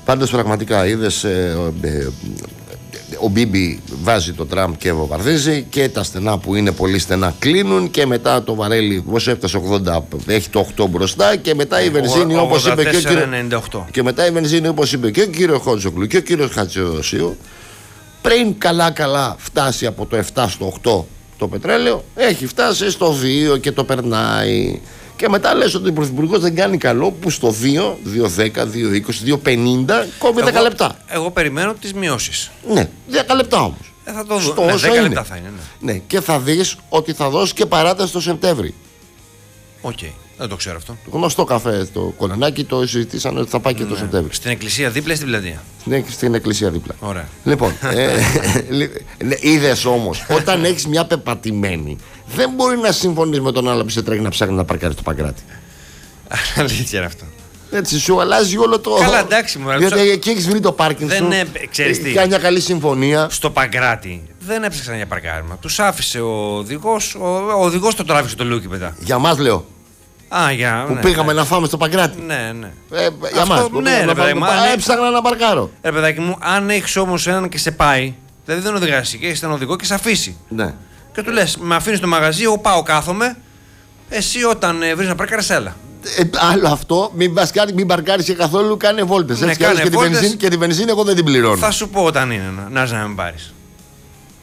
Πάντως πραγματικά είδες, ο Μπίμπι βάζει το τραμ και βομβαρδίζει και τα στενά που είναι πολύ στενά κλείνουν και μετά το βαρέλι όσο έφτασε 80 έχει το 8 μπροστά και μετά η βενζίνη όπως είπε και ο κύριος, και μετά η βενζίνη όπως είπε και ο κύριος Χότζοκλου και ο κύριος Χατζηδοσίου, πριν καλά φτάσει από το 7 στο 8 το πετρέλαιο, έχει φτάσει στο 2 και το περνάει. Και μετά λες ότι ο Πρωθυπουργός δεν κάνει καλό που στο 2, 2.10, 2.20, 2.50 κόβει 10 λεπτά. Εγώ περιμένω τις μειώσεις. Ναι, 10 λεπτά όμως. Θα το δω. Ναι, 10 λεπτά θα είναι. Ναι, και θα δεις ότι θα δώσει και παράταση το Σεπτέμβρη. Οκ, δεν το ξέρω αυτό. Το γνωστό καφέ, το κολονάκι, το συζητήσαν ότι θα πάει και το Σεπτέμβρη. Στην εκκλησία δίπλα ή στην πλατεία? Στην εκκλησία δίπλα. Ωραία. Λοιπόν, είδες όμως, όταν έχεις μια πεπατημένη, δεν μπορεί να συμφωνείς με τον άλλο που σε τρέχει να ψάχνει να παρκάρει το Παγκράτη. Αλήθεια είναι αυτό. Έτσι, σου αλλάζει όλο το. Καλά, εντάξει, μου διότι εκεί έχεις βρει το πάρκινγκ σου. Ξέρεις τι. Κάνει μια καλή συμφωνία. Στο Παγκράτη δεν έψαξαν για παρκάρισμα. Τους άφησε ο οδηγός. Ο οδηγός το τράβηξε το λούκι μετά. Για μας λέω. Που πήγαμε να φάμε στο Παγκράτη. Ναι. Για μας. Ναι, έψαχνα να παρκάρω. Ρε παιδάκι μου, αν έχεις όμως έναν και σε πάει, δηλαδή δεν οδηγάς και έχεις έναν οδηγό και σε αφήσει. Ναι. Και του λες, με αφήνεις στο μαγαζί, εγώ πάω, κάθομαι. Εσύ όταν βρεις να παρκάρεις, έλα. Άλλο αυτό, μην παρκάρεις και καθόλου, κάνε βόλτες. Ναι, και τη βενζίνη εγώ δεν την πληρώνω. Θα σου πω όταν είναι να με πάρεις.